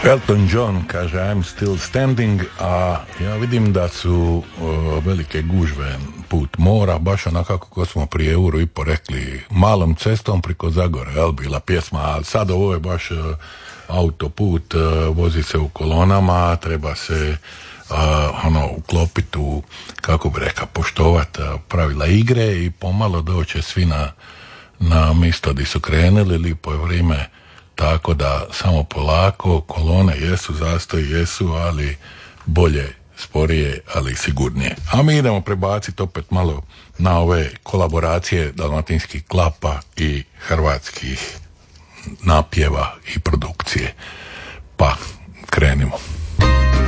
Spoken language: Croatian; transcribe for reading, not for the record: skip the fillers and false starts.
Elton John kaže I'm still standing, a ja vidim da su velike gužve put mora, baš onako kako smo prije euro i po rekli, malom cestom priko Zagore, jel bila pjesma, ali sad ovo je baš autoput, vozi se u kolonama, treba se uklopiti u, kako bi rekao, poštovati pravila igre i pomalo doće svi na mjesto gdje su krenuli, lipo je vrijeme, tako da samo polako, kolone jesu, zastoji jesu, ali bolje, sporije, ali sigurnije. A mi idemo prebaciti opet malo na ove kolaboracije dalmatinskih klapa i hrvatskih napjeva i produkcije. Pa, krenimo.